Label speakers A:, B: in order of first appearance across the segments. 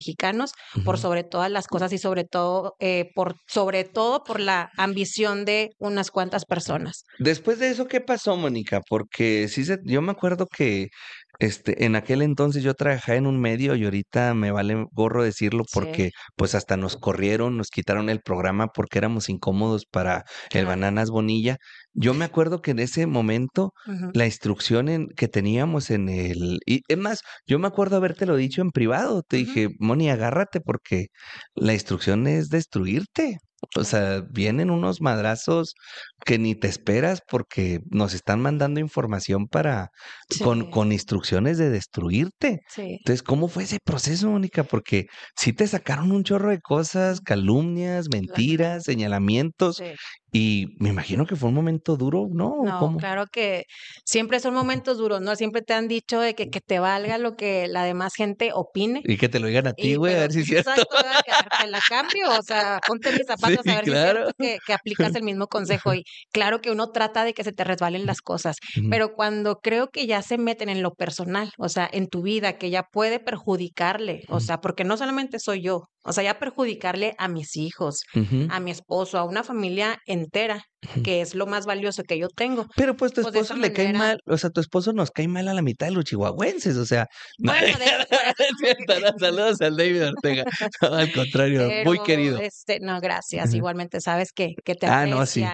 A: mexicanos, por
B: Ujú.
A: sobre todas las cosas y sobre todo por la ambición de unas cuantas personas.
B: Después de eso, ¿qué pasó, Mónica? Porque yo me acuerdo que en aquel entonces yo trabajaba en un medio y ahorita me vale gorro decirlo
A: Sí,
B: porque pues hasta nos corrieron, nos quitaron el programa porque éramos incómodos para el
A: claro.
B: Bananas Bonilla. Yo me acuerdo que en ese momento
A: Ujú,
B: la instrucción que teníamos y es más, yo me acuerdo habértelo dicho en privado, te
A: ujú,
B: dije, Moni, agárrate porque la instrucción es destruirte. O
A: claro.
B: sea, vienen unos madrazos que ni te esperas porque nos están mandando información
A: Sí,
B: con instrucciones de destruirte.
A: sí.
B: Entonces, ¿cómo fue ese proceso, Mónica? Porque sí te sacaron un chorro de cosas,
A: Ujú,
B: calumnias,
A: claro,
B: mentiras, señalamientos,
A: sí.
B: y me imagino que fue un momento duro, ¿no? ¿O
A: No,
B: cómo?
A: claro que siempre son momentos duros, ¿no? Siempre te han dicho de que te valga lo que la demás gente opine.
B: Y que te lo digan a ti,
A: Y
B: güey, a
A: pero
B: ver si es cierto.
A: exacto, ¿verdad? Te la cambio, o sea, ponte en mis
B: Sí,
A: zapatos a ver si es
B: claro.
A: cierto que aplicas el mismo consejo. Y claro que uno trata de que se te resbalen las cosas,
B: Ujú,
A: pero cuando creo que ya se meten en lo personal, o sea, en tu vida, que ya puede perjudicarle, o
B: ujú,
A: sea, porque no solamente soy yo, o sea, ya perjudicarle a mis hijos,
B: ujú,
A: a mi esposo, a una familia entera,
B: ujú.
A: que es lo más valioso que yo tengo.
B: Pero pues tu
A: Pues de esa
B: esposo le cae
A: manera,
B: mal, o sea, tu esposo nos cae mal a la mitad de los chihuahuenses, o sea, no,
A: bueno, de hecho, por eso
B: es
A: como que
B: cierto, no, saludos al David Ortega. No, al contrario, muy
A: pero,
B: querido.
A: no, gracias,
B: Ajá.
A: igualmente sabes que te
B: Ah, no, sí.
A: aprecia.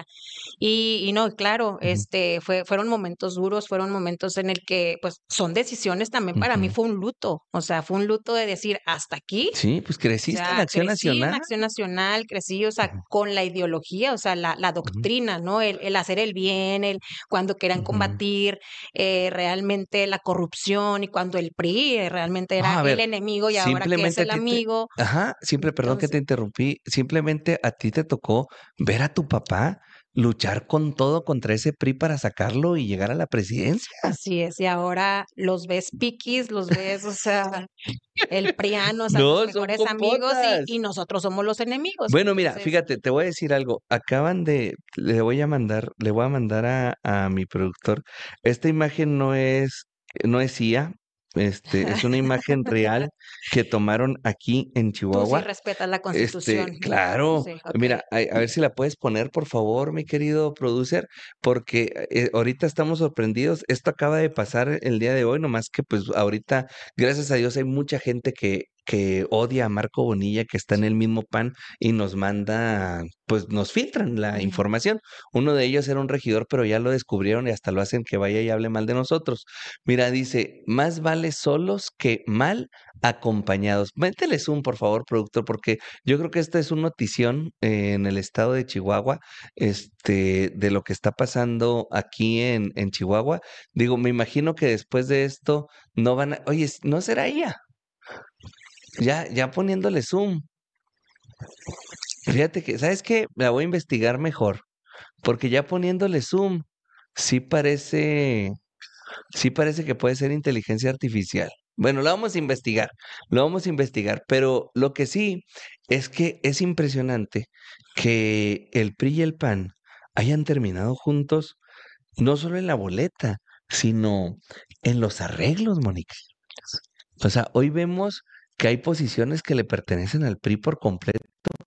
A: Y no, claro,
B: Ujú,
A: fueron momentos duros, fueron momentos en el que, pues, son decisiones también para mí
B: ujú.
A: fue un luto, o sea, fue un luto de decir: "Hasta aquí".
B: Sí, pues
A: O
B: creciste en
A: sea,
B: Acción
A: crecí en
B: Nacional.
A: Acción Nacional, crecí, o sea,
B: Ujú,
A: con la ideología, o sea, la
B: ujú,
A: doctrina, ¿no? El hacer el bien, el cuando querían
B: ujú.
A: combatir, realmente la corrupción y cuando el PRI, realmente
B: No,
A: era
B: a
A: el
B: ver,
A: enemigo y ahora que es
B: simplemente a
A: el
B: ti te
A: amigo.
B: ajá, siempre, perdón que
A: Entonces
B: te interrumpí, simplemente a ti te tocó ver a tu papá luchar con todo contra ese PRI para sacarlo y llegar a la presidencia.
A: así es, y ahora los ves piquis, los ves, o sea, el PRIAN, o sea, los
B: No, son
A: mejores amigos y
B: compotas.
A: nosotros somos los enemigos.
B: Bueno, mira,
A: Entonces,
B: fíjate, te voy a decir algo. Le voy a mandar a mi productor. Esta imagen no es IA, es una imagen real que tomaron aquí en
A: tú sí
B: Chihuahua.
A: respetas la Constitución.
B: Claro.
A: Sí,
B: Mira,
A: okey.
B: a ver si la puedes poner, por favor, mi querido producer, porque ahorita estamos sorprendidos. Esto acaba de pasar el día de hoy, nomás que pues ahorita, gracias a Dios, hay mucha gente que odia a Marco Bonilla, que está en el mismo pan y nos manda, pues nos filtran la
A: Ujú.
B: información. Uno de ellos era un regidor, pero ya lo descubrieron y hasta lo hacen que vaya y hable mal de nosotros. Mira, dice, más vale solos que mal acompañados. Métele zoom, por favor, productor, porque yo creo que esta es una notición en el estado de Chihuahua, de lo que está pasando aquí en Chihuahua. Digo, me imagino que después de esto no van a, oye, ¿no será ella? Ya poniéndole zoom. Fíjate que, ¿sabes qué? La voy a investigar mejor, porque ya poniéndole zoom, sí parece, sí parece que puede ser inteligencia artificial. Bueno, lo vamos a investigar, pero lo que sí es que es impresionante que el PRI y el PAN hayan terminado juntos, no solo en la boleta, sino en los arreglos, Mónica. O sea, hoy vemos que hay posiciones que le pertenecen al PRI por completo.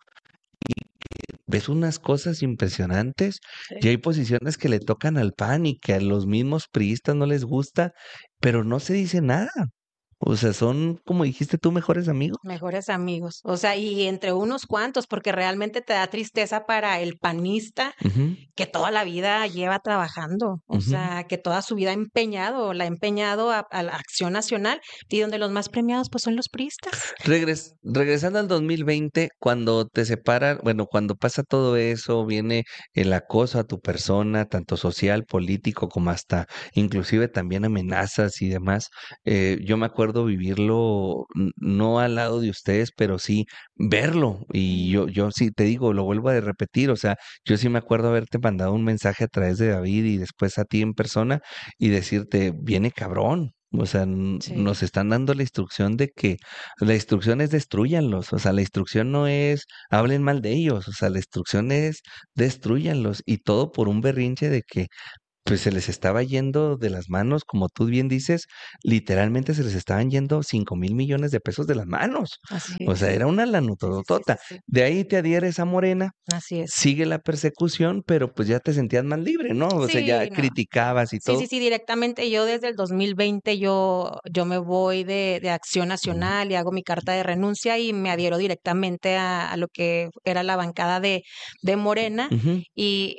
B: Ves unas cosas impresionantes y
A: Sí.
B: hay posiciones que le tocan al PAN y que a los mismos priistas no les gusta, pero no se dice nada. O sea, son, como dijiste tú, mejores amigos.
A: Mejores amigos. O sea, y entre unos cuantos, porque realmente te da tristeza para el panista
B: Ujú,
A: que toda la vida lleva trabajando, o
B: ujú.
A: sea, que toda su vida la ha empeñado a la Acción Nacional, y donde los más premiados, pues, son los priistas.
B: Regresando al 2020, cuando te separan, bueno, cuando pasa todo eso, viene el acoso a tu persona, tanto social, político, como hasta inclusive también amenazas y demás. Yo me acuerdo vivirlo, no al lado de ustedes, pero sí verlo. Y
A: Ujú.
B: yo sí te digo, lo vuelvo a repetir, o sea, yo sí me acuerdo haberte mandado un mensaje a través de David y después a ti en persona y decirte, viene cabrón. O sea,
A: Sí,
B: nos están dando la instrucción de que la instrucción es destruyanlos, o sea, la instrucción no es hablen mal de ellos, o sea, la instrucción es destruyanlos y todo por un berrinche de que pues se les estaba yendo de las manos, como tú bien dices, literalmente se les estaban yendo 5,000 millones de pesos de las manos.
A: Así
B: O sea,
A: es.
B: era una
A: Sí, sí, sí, sí,
B: lanototota.
A: sí.
B: De ahí te adhieres a Morena,
A: Así es.
B: sigue la persecución, pero pues ya te sentías más libre, ¿no? O sea, ya
A: Sí, no.
B: criticabas y
A: Sí, sí,
B: todo.
A: sí, directamente yo desde el 2020 yo me voy de Acción
B: Ujú,
A: Nacional y hago mi carta de renuncia y me adhiero directamente a lo que era la bancada de Morena
B: ujú,
A: y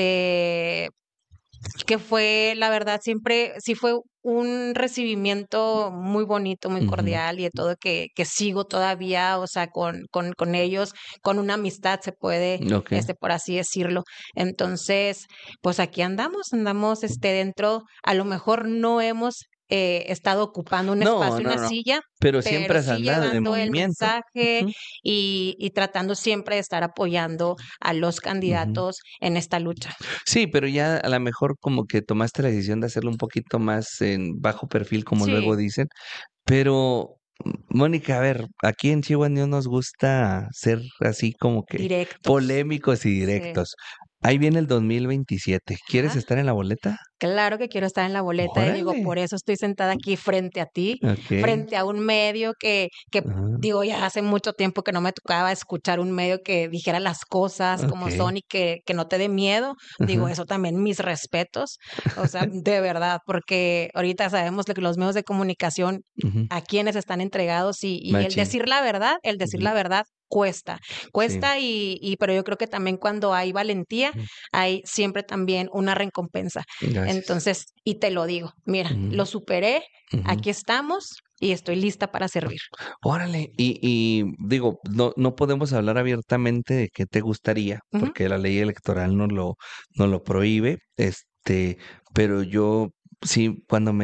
A: que fue, la verdad, siempre, sí fue un recibimiento muy bonito, muy
B: ujú.
A: cordial y de todo que sigo todavía, o sea, con ellos, con una amistad se puede,
B: Ok.
A: por así decirlo. Entonces, pues aquí andamos, dentro, a lo mejor no hemos estado ocupando un
B: No,
A: espacio,
B: no,
A: una
B: no.
A: silla,
B: Pero
A: pero
B: siempre has
A: sí
B: andado en el
A: llevando el
B: movimiento.
A: mensaje
B: Ujú,
A: y tratando siempre de estar apoyando a los
B: ujú.
A: candidatos en esta lucha.
B: Sí, pero ya a lo mejor como que tomaste la decisión de hacerlo un poquito más en bajo perfil, como luego
A: Sí,
B: dicen. Pero, Mónica, a ver, aquí en Chihuahua no nos gusta ser así como que
A: directos.
B: polémicos y
A: Sí.
B: directos. Ahí viene el 2027. ¿Quieres
A: Ajá.
B: estar en la boleta?
A: Claro que quiero estar en la boleta y digo,
B: Órale.
A: por eso estoy sentada aquí frente a ti,
B: Ok.
A: frente a un medio que
B: Ajá.
A: digo, ya hace mucho tiempo que no me tocaba escuchar un medio que dijera las cosas como
B: Ok.
A: son y que no te dé miedo. Digo,
B: Ajá.
A: eso también mis respetos, o sea, de verdad, porque ahorita sabemos que los medios de comunicación
B: Ujú.
A: a quienes están entregados y
B: Machín.
A: el decir
B: Ujú.
A: la verdad cuesta,
B: Sí.
A: cuesta pero yo creo que también cuando hay valentía,
B: Ujú.
A: hay siempre también una recompensa.
B: Gracias.
A: Entonces, y te lo digo, mira,
B: Ujú.
A: lo superé,
B: Ujú.
A: aquí estamos y estoy lista para servir.
B: Órale, y digo, no podemos hablar abiertamente de qué te gustaría,
A: Ujú,
B: porque la ley electoral no lo prohíbe, pero yo sí,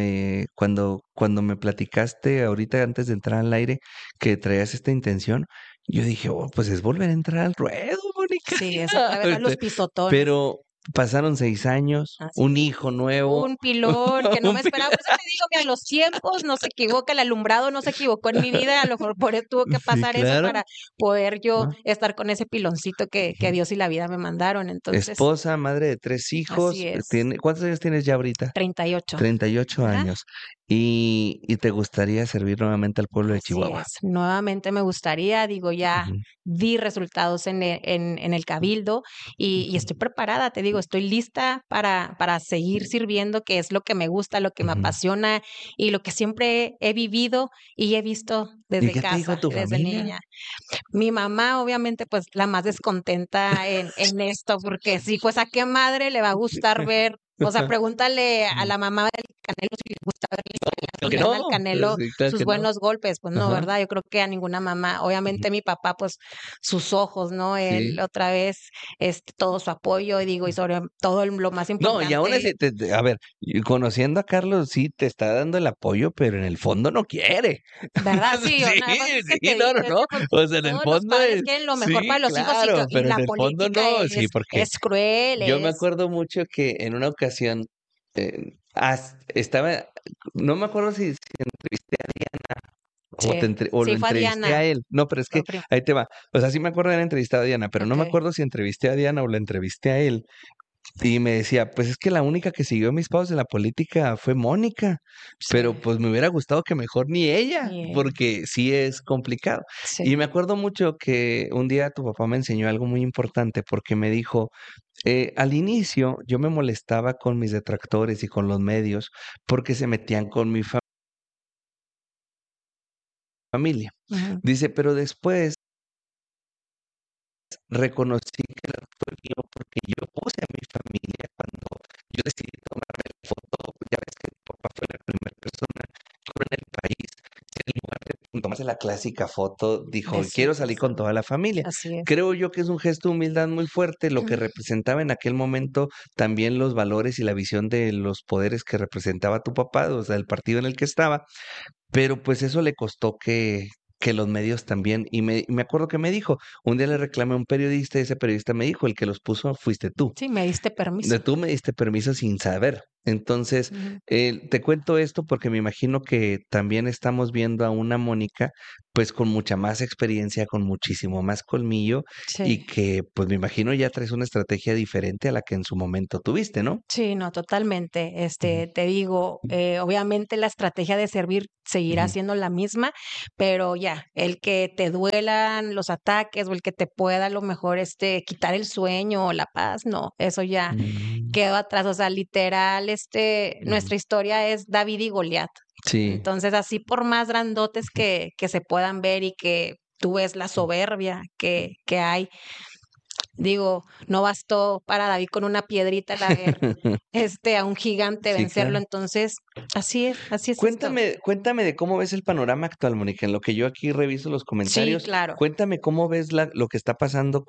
B: cuando me platicaste ahorita antes de entrar al aire que traías esta intención, yo dije, oh, pues es volver a entrar al ruedo, Mónica.
A: sí, es otra vez a los pisotones.
B: Pero pasaron 6 años,
A: Así
B: un
A: es.
B: hijo nuevo,
A: Un pilón que no
B: un
A: me esperaba, por eso te digo, mira, los tiempos no se equivoca, el alumbrado no se equivocó en mi vida, a lo mejor por eso tuvo que
B: sí,
A: pasar eso
B: claro,
A: para poder yo
B: ¿no?
A: estar con ese piloncito que Dios y la vida me mandaron. Entonces,
B: Esposa, madre de 3 hijos,
A: así es.
B: ¿cuántos años tienes ya ahorita?
A: 38.
B: 38
A: Ajá.
B: años. Y te gustaría servir nuevamente al pueblo de
A: Así
B: Chihuahua.
A: es. Nuevamente me gustaría, digo, ya
B: Ujú,
A: di resultados en el cabildo y
B: ujú,
A: estoy preparada, te digo, estoy lista para seguir sirviendo, que es lo que me gusta, lo que me
B: ujú.
A: apasiona y lo que siempre he vivido y he visto
B: ¿Y
A: desde
B: qué te dijo
A: casa,
B: tu
A: desde
B: familia?
A: niña. Mi mamá, obviamente, pues la más descontenta en esto, porque sí, pues a qué madre le va a gustar ver, o sea, pregúntale a
B: Mm,
A: la mamá del Canelo si le gusta verle
B: claro que
A: mañana al
B: no,
A: Canelo
B: sí, claro
A: sus
B: que no.
A: buenos golpes, pues no,
B: Ajá,
A: ¿verdad? Yo creo que a ninguna mamá,
B: ujú,
A: obviamente mi papá, pues sus ojos, ¿no? Él
B: sí.
A: otra vez, todo su apoyo, y digo, y sobre todo lo más
B: No, y aún
A: importante,
B: así, a ver, y conociendo a Carlos, sí te está dando el apoyo, pero en el fondo no quiere.
A: ¿verdad? Sí, o
B: Sí,
A: nada, pues es que
B: sí,
A: te
B: no,
A: digo,
B: no,
A: es
B: no.
A: que pues
B: O sea, en el
A: todos los
B: fondo
A: padres
B: es,
A: quieren lo mejor
B: sí,
A: para los hijos
B: claro,
A: y
B: pero
A: la
B: en el fondo
A: política
B: no, sí, porque
A: es cruel,
B: yo me
A: es,
B: acuerdo mucho que en una ocasión estaba, no me acuerdo si entrevisté a Diana
A: sí,
B: o lo
A: sí fue a
B: entrevisté a
A: Diana,
B: él. No, pero es
A: fue
B: que
A: prim-
B: ahí te va. O sea, sí me acuerdo de haber entrevistado a Diana, pero no me
A: ok,
B: acuerdo si entrevisté a Diana o la entrevisté a él. Y me decía, pues es que la única que siguió mis pasos en la política fue Mónica,
A: sí,
B: pero pues me hubiera gustado que mejor ni ella,
A: y,
B: porque sí es complicado.
A: sí,
B: Y me acuerdo mucho que un día tu papá me enseñó algo muy importante porque me dijo, al inicio yo me molestaba con mis detractores y con los medios porque se metían con mi familia.
A: ujú,
B: Dice, pero después reconocí que el error fue mío porque yo puse a mi familia cuando yo decidí tomarme la foto. Ya ves que mi papá fue la primera persona que en el país, en lugar de tomarse la clásica foto, dijo, quiero salir
A: decirles,
B: con toda la familia.
A: así es,
B: Creo yo que es un gesto de humildad muy fuerte, lo que representaba en aquel momento también los valores y la visión de los poderes que representaba tu papá, o sea, el partido en el que estaba, pero pues eso le costó que los medios también, y me acuerdo que me dijo, un día le reclamé a un periodista y ese periodista me dijo, el que los puso fuiste tú.
A: Sí, me diste
B: De
A: permiso.
B: tú me diste permiso sin saber. Entonces,
A: Ujú.
B: te cuento esto porque me imagino que también estamos viendo a una Mónica, pues con mucha más experiencia, con muchísimo más colmillo y
A: Sí.
B: que, pues me imagino ya traes una estrategia diferente a la que en su momento tuviste, ¿no?
A: Sí, no, totalmente.
B: Ujú,
A: Te digo, obviamente la estrategia de servir seguirá
B: ujú,
A: siendo la misma, pero ya, el que te duelan los ataques o el que te pueda a lo mejor quitar el sueño o la paz, no, eso ya
B: mm,
A: quedó atrás. O sea, literal,
B: ujú.
A: nuestra historia es David y Goliat.
B: Sí.
A: Entonces, así por más grandotes que se puedan ver y que tú ves la soberbia que hay. Digo, no bastó para David con una piedrita el haber, a un gigante
B: Sí,
A: vencerlo.
B: claro.
A: Entonces, así es esto.
B: Cuéntame de cómo ves el panorama actual, Mónica, en lo que yo aquí reviso los
A: Sí,
B: comentarios.
A: claro.
B: Cuéntame cómo ves lo que está pasando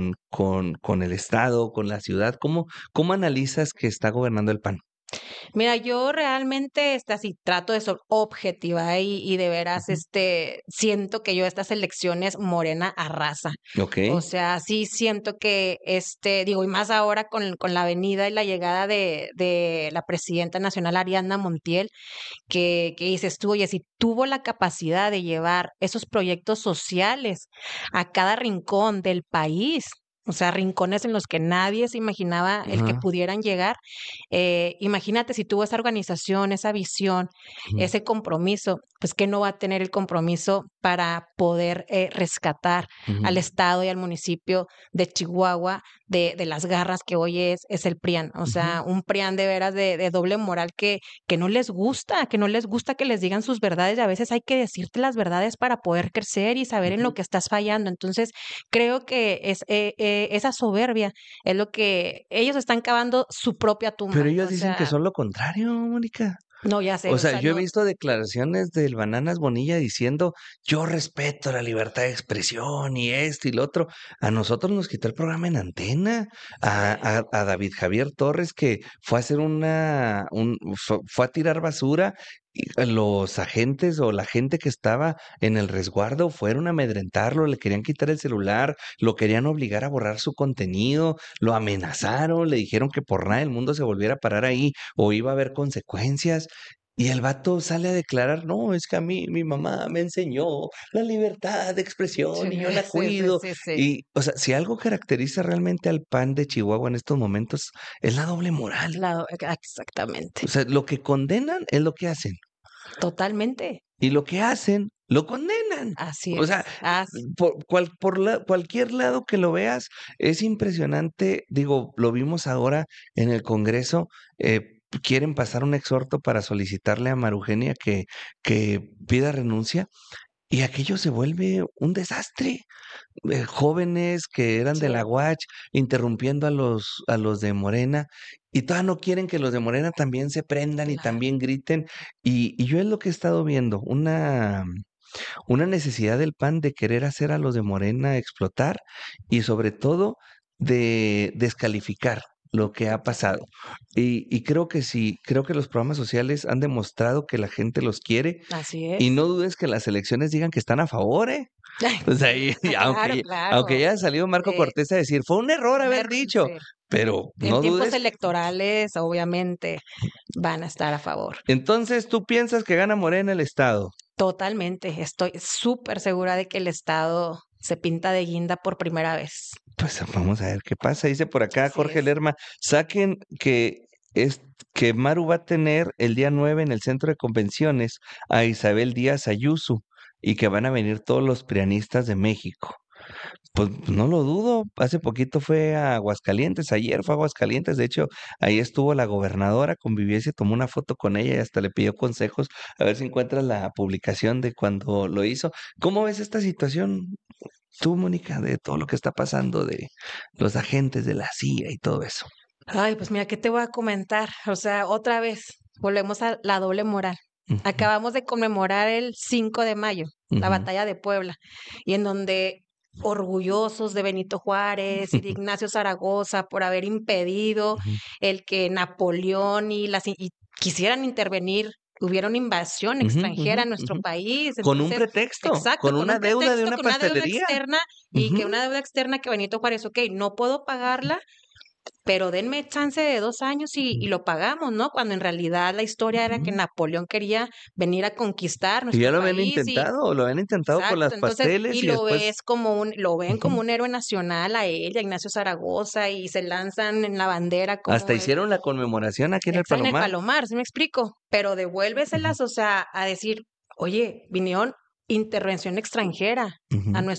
B: con el Estado, con la ciudad. ¿Cómo analizas que está gobernando el PAN?
A: Mira, yo realmente, así trato de ser objetiva y de veras,
B: Ujú.
A: siento que yo estas elecciones Morena arrasa.
B: Ok.
A: O sea, sí siento que, digo, y más ahora con la venida y la llegada de la presidenta nacional Ariadna Montiel, que dices tú, oye, si tuvo la capacidad de llevar esos proyectos sociales a cada rincón del país, o sea, rincones en los que nadie se imaginaba el que
B: Ajá.
A: pudieran llegar. Imagínate si tuvo esa organización, esa visión,
B: Ujú,
A: ese compromiso, pues que no va a tener el compromiso para poder rescatar al
B: ujú,
A: estado y al municipio de Chihuahua de las garras que hoy es el PRIAN. O
B: ujú.
A: sea, un PRIAN de veras de doble moral que no les gusta, que no les gusta que les digan sus verdades y a veces hay que decirte las verdades para poder crecer y saber en lo
B: Ujú.
A: que estás fallando. Entonces, creo que esa soberbia es lo que ellos están cavando su propia
B: Pero
A: tumba.
B: ellos
A: O
B: dicen que
A: sea,
B: son lo contrario, Mónica.
A: no, ya sé,
B: O
A: o
B: sea,
A: sea,
B: yo he
A: no,
B: visto declaraciones del Bananas Bonilla diciendo, yo respeto la libertad de expresión y esto y lo otro. A nosotros nos quitó el programa en antena.
A: sí,
B: A David Javier Torres que fue a hacer fue a tirar basura y los agentes o la gente que estaba en el resguardo fueron a amedrentarlo, le querían quitar el celular, lo querían obligar a borrar su contenido, lo amenazaron, le dijeron que por nada del mundo se volviera a parar ahí o iba a haber consecuencias. Y el vato sale a declarar, no, es que a mí mi mamá me enseñó la libertad de
A: sí,
B: expresión y yo la
A: sí, sí,
B: cuido.
A: sí, sí.
B: Y, o sea, si algo caracteriza realmente al PAN de Chihuahua en estos momentos es la doble moral. O
A: Exactamente,
B: sea, lo que condenan es lo que hacen
A: totalmente,
B: y lo que hacen lo condenan.
A: así
B: O sea,
A: es,
B: cualquier lado que lo veas es impresionante. Digo, lo vimos ahora en el Congreso. Quieren pasar un exhorto para solicitarle a Marugenia que pida renuncia y aquello se vuelve un desastre. Jóvenes que eran de
A: sí,
B: la UACH interrumpiendo a los de Morena y todavía no quieren que los de Morena también se prendan y
A: claro.
B: también griten. Y yo es lo que he estado viendo, una necesidad del PAN de querer hacer a los de Morena explotar y sobre todo de descalificar lo que ha pasado. Y creo que sí, creo que los programas sociales han demostrado que la gente los quiere
A: Así
B: y
A: es.
B: no dudes que las elecciones digan que están a favor, ¿eh? O sea,
A: Claro,
B: aunque
A: claro.
B: haya salido Marco
A: Eh,
B: Cortés a decir, fue un error haber dicho,
A: sí.
B: pero
A: En
B: no
A: tiempos
B: dudes.
A: electorales, obviamente, van a estar a favor.
B: Entonces, ¿tú piensas que gana Morena el Estado?
A: Totalmente. Estoy súper segura de que el Estado se pinta de guinda por primera vez.
B: Pues vamos a ver qué pasa. Dice por acá
A: Así
B: Jorge
A: es.
B: Lerma, saquen es que Maru va a tener el día 9 en el centro de convenciones a Isabel Díaz Ayuso y que van a venir todos los prianistas de México. Pues no lo dudo. Hace poquito fue a Aguascalientes, ayer fue a Aguascalientes. De hecho, ahí estuvo la gobernadora, convivió y se tomó una foto con ella y hasta le pidió consejos. A ver si encuentras la publicación de cuando lo hizo. ¿Cómo ves esta situación tú, Mónica, de todo lo que está pasando de los agentes de la CIA y todo eso?
A: Ay, pues mira, ¿qué te voy a comentar? O sea, otra vez, volvemos a la doble moral.
B: Ujú,
A: Acabamos de conmemorar el 5 de mayo, la
B: ujú,
A: batalla de Puebla, y en donde orgullosos de Benito Juárez y de Ignacio Zaragoza por haber impedido
B: ujú,
A: el que Napoleón y quisieran intervenir hubiera una invasión
B: Ujú,
A: extranjera a
B: ujú,
A: nuestro
B: ujú.
A: país.
B: Con un
A: Entonces,
B: pretexto,
A: exacto,
B: con
A: con
B: una
A: un
B: deuda de
A: pretexto,
B: una
A: con una deuda
B: pastelería.
A: externa y que
B: Ujú.
A: una deuda externa que Benito Juárez, ok, no puedo pagarla, pero denme chance de 2 años y lo pagamos, ¿no? Cuando en realidad la historia era que
B: Ujú.
A: Napoleón quería venir a conquistar
B: Y ya
A: nuestro país y
B: lo habían intentado con las
A: exacto, entonces,
B: pasteles
A: y
B: y después,
A: lo ven como
B: ujú,
A: un héroe nacional a él, a Ignacio Zaragoza, y se lanzan en la bandera
B: hasta
A: como
B: hicieron la conmemoración aquí en el
A: en el
B: Palomar.
A: Palomar, ¿sí me explico? Pero
B: Ujú,
A: devuélveselas, o sea, a decir, oye, vinieron intervención extranjera a
B: ujú.
A: nuestro